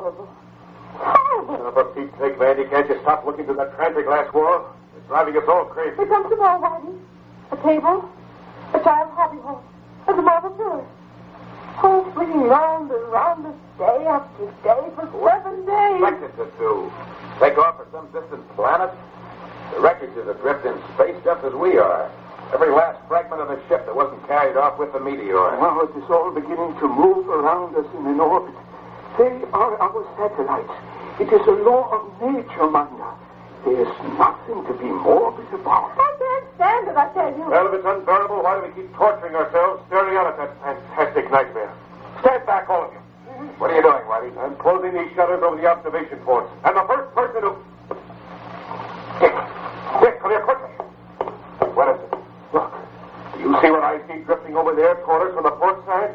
horrible. Horrible. For Pete's sake, Mandy, can't you stop looking through that transfer-glass wall? It's driving us all crazy. Here comes the more, Whitey. A table, a child's hobby horse, and a marble pillar. Oh, swinging round and round us day after day for 7 days. Expected to do. Take off for some distant planet? The wreckage is adrift in space just as we are. Every last fragment of the ship that wasn't carried off with the meteor. Now it is all beginning to move around us in an orbit. They are our satellites. It is a law of nature, Manda. There's nothing to be morbid about. I can't stand it, I tell you. Well, if it's unbearable, why do we keep torturing ourselves, staring out at that fantastic nightmare? Stand back, all of you. What are you doing, Whitey? I'm closing these shutters over the observation ports. And the first person who... Dick, come here quickly. What is it? Look. Do you see what I see drifting over there toward us from the port side?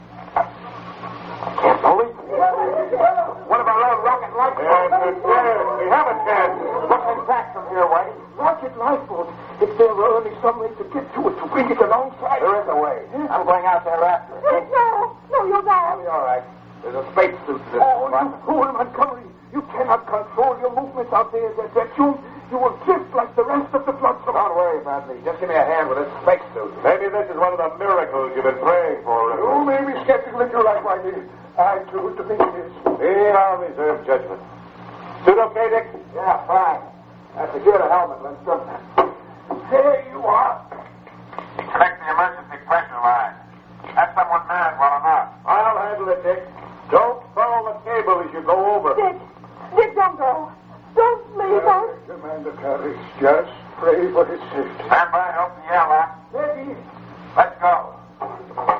Can't believe it. One of our own rocket lifeboats. Yes. We have a chance. Looking back from here, Whitey. Rocket lifeboat. If there were only some way to get to it, to bring it alongside. There is a way. I'm going out there after it. No, you're I'll not. be all right. There's a space suit in this Oh, one. you fool, Montgomery. You cannot control your movements out there. You will drift like the rest of the flotsam. Don't worry about me. Just give me a hand with this space suit. Maybe this is one of the miracles you've been praying for. You may be skeptical if you like, Whitey. I too think it is. I'll reserve judgment. Suit okay, Dick? Yeah, fine. Secure the helmet, Lindstrom. There you are. Connect the emergency pressure line. Have someone manned while I'm out. I'll handle it, Dick. Don't follow the cable as you go over. Dick, don't go. Don't leave us. Commander Carey, just pray for his safety. Stand by.